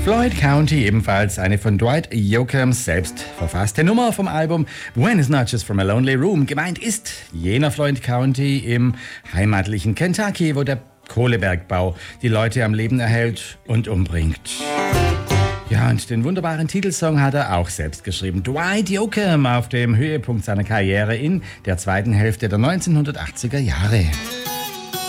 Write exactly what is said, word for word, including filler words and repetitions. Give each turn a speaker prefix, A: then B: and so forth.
A: Floyd County, ebenfalls eine von Dwight Yoakam selbst verfasste Nummer vom Album Buenas Noches from a Lonely Room. Gemeint ist jener Floyd County im heimatlichen Kentucky, wo der Kohlebergbau die Leute am Leben erhält und umbringt. Ja, und den wunderbaren Titelsong hat er auch selbst geschrieben. Dwight Yoakam auf dem Höhepunkt seiner Karriere in der zweiten Hälfte der neunzehnhundertachtziger Jahre.